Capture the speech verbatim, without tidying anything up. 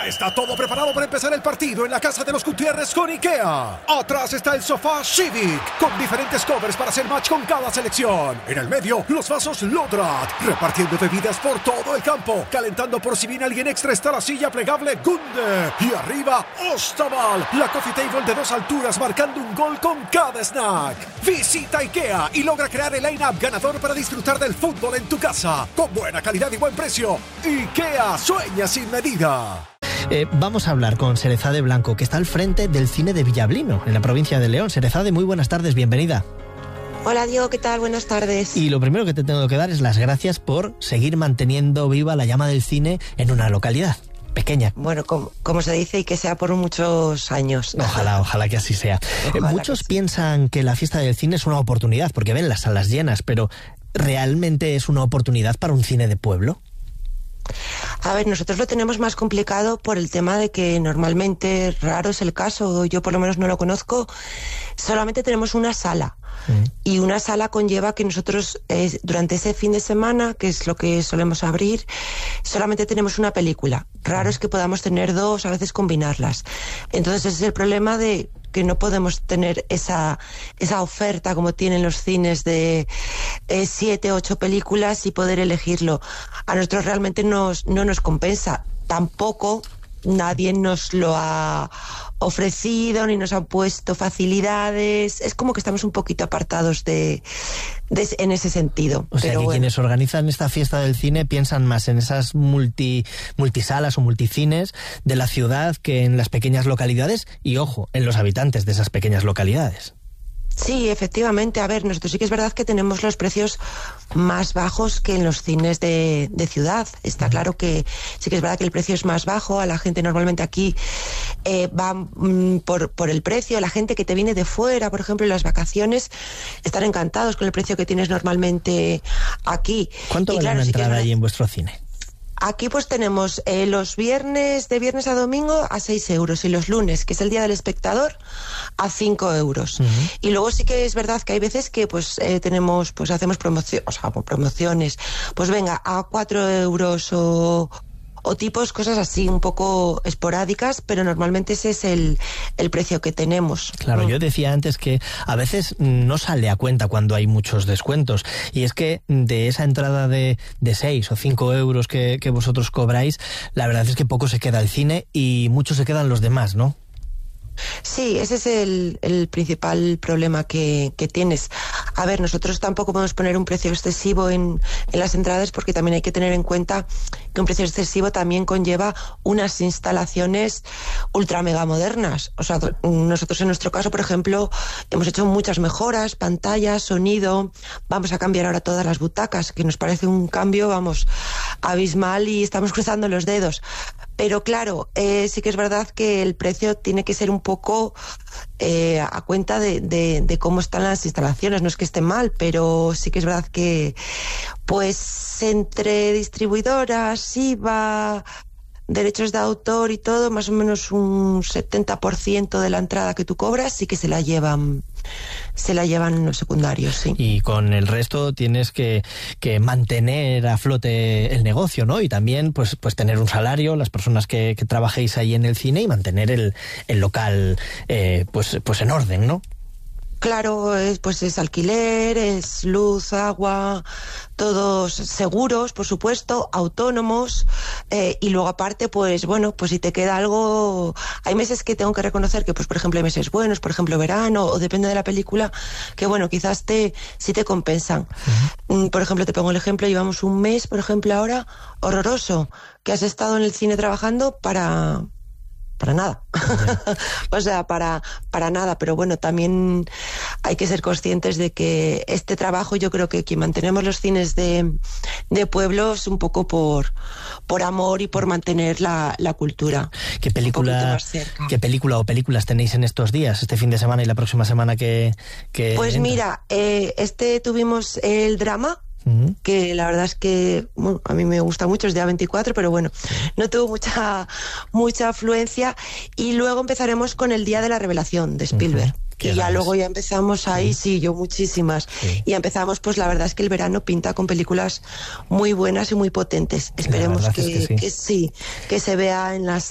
Ya está todo preparado para empezar el partido en la casa de los Gutiérrez con IKEA. Atrás está el sofá Civic, con diferentes covers para hacer match con cada selección. En el medio, los vasos Lodrat, repartiendo bebidas por todo el campo. Calentando por si viene alguien extra está la silla plegable Gunde. Y arriba, Ostaval, la coffee table de dos alturas marcando un gol con cada snack. Visita IKEA y logra crear el line-up ganador para disfrutar del fútbol en tu casa. Con buena calidad y buen precio. IKEA, sueña sin medida. Eh, vamos a hablar con Serezade Blanco, que está al frente del cine de Villablino, en la provincia de León. Serezade, muy buenas tardes, bienvenida. Hola Diego, ¿qué tal? Buenas tardes. Y lo primero que te tengo que dar es las gracias por seguir manteniendo viva la llama del cine en una localidad pequeña. Bueno, como, como se dice, y que sea por muchos años. Ojalá, ojalá que así sea. Ojalá Muchos que sí. piensan que la fiesta del cine es una oportunidad, porque ven las salas llenas, pero ¿realmente es una oportunidad para un cine de pueblo? A ver, nosotros lo tenemos más complicado por el tema de que normalmente, raro es el caso, yo por lo menos no lo conozco, solamente tenemos una sala. Mm. Y una sala conlleva que nosotros eh, durante ese fin de semana, que es lo que solemos abrir, solamente tenemos una película. Raro es que podamos tener dos, a veces combinarlas. Entonces ese es el problema de que no podemos tener esa esa oferta como tienen los cines de eh, siete, ocho películas y poder elegirlo. A nosotros realmente nos, no nos compensa. Tampoco nadie nos lo ha ofrecido ni nos ha puesto facilidades. Es como que estamos un poquito apartados de, de en ese sentido. O sea, Pero que bueno, quienes organizan esta fiesta del cine piensan más en esas multi multisalas o multicines de la ciudad que en las pequeñas localidades y, ojo, en los habitantes de esas pequeñas localidades. sí, efectivamente. A ver, nosotros sí que es verdad que tenemos los precios más bajos que en los cines de, de ciudad. Está claro que sí que es verdad que el precio es más bajo. A la gente normalmente aquí eh, va mm, por, por el precio. La gente que te viene de fuera, por ejemplo, en las vacaciones, están encantados con el precio que tienes normalmente aquí. ¿Cuánto Y vale claro, una sí que es entrada verdad- ahí en vuestro cine? Aquí pues tenemos eh, los viernes, de viernes a domingo a seis euros y los lunes, que es el día del espectador, a cinco euros. Uh-huh. Y luego sí que es verdad que hay veces que pues eh, tenemos, pues hacemos promociones, o sea, promociones, pues venga, a cuatro euros o... o tipos, cosas así, un poco esporádicas, pero normalmente ese es el, el precio que tenemos. Claro, mm. yo decía antes que a veces no sale a cuenta cuando hay muchos descuentos, y es que de esa entrada de, de seis o cinco euros que, que vosotros cobráis, la verdad es que poco se queda el cine y mucho se quedan los demás, ¿no? Sí, ese es el, el principal problema que, que tienes. A ver, nosotros tampoco podemos poner un precio excesivo en, en las entradas, porque también hay que tener en cuenta que un precio excesivo también conlleva unas instalaciones ultra mega modernas. O sea, nosotros en nuestro caso, por ejemplo, hemos hecho muchas mejoras, pantallas, sonido, vamos a cambiar ahora todas las butacas, que nos parece un cambio, vamos, abismal, y estamos cruzando los dedos. Pero claro, eh, sí que es verdad que el precio tiene que ser un poco eh, a cuenta de, de, de cómo están las instalaciones. No es que esté mal, pero sí que es verdad que pues entre distribuidoras, I V A, derechos de autor y todo, más o menos un setenta por ciento de la entrada que tú cobras sí que se la llevan se la llevan los secundarios, sí. Y con el resto tienes que, que mantener a flote el negocio, ¿no? Y también pues, pues tener un salario, las personas que, que trabajéis ahí en el cine, y mantener el, el local eh, pues, pues en orden, ¿no? Claro, es, pues es alquiler, es luz, agua, todos seguros, por supuesto, autónomos, eh, y luego aparte, pues bueno, pues si te queda algo, hay meses que tengo que reconocer que, pues por ejemplo, hay meses buenos, por ejemplo, verano, o depende de la película, que bueno, quizás te, sí te compensan. Uh-huh. Por ejemplo, te pongo el ejemplo, llevamos un mes, por ejemplo, ahora, horroroso, que has estado en el cine trabajando para... para nada. Yeah. O sea, para, para nada. Pero bueno, también hay que ser conscientes de que este trabajo, yo creo que quien mantenemos los cines de, de pueblos un poco por, por amor y por mantener la, la cultura. ¿Qué película, ¿Qué película o películas tenéis en estos días, este fin de semana y la próxima semana que, que Pues entra? Mira, eh, este tuvimos el drama, Uh-huh. que la verdad es que bueno, a mí me gusta mucho, es de A veinticuatro, pero bueno, sí. no tuvo mucha mucha afluencia. Y luego empezaremos con el Día de la Revelación de Spielberg. Uh-huh. Y ya ganas. Luego ya empezamos ahí, sí, sí yo muchísimas. Sí. Y empezamos, pues la verdad es que el verano pinta con películas muy buenas y muy potentes. Esperemos que, es que, sí. que sí, que se vea en las